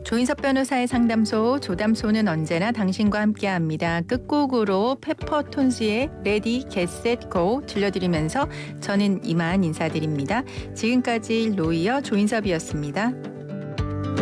조인섭 변호사의 상담소 조담소는 언제나 당신과 함께합니다. 끝곡으로 페퍼톤스의 레디 겟셋 고 들려드리면서 저는 이만 인사드립니다. 지금까지 로이어 조인섭이었습니다.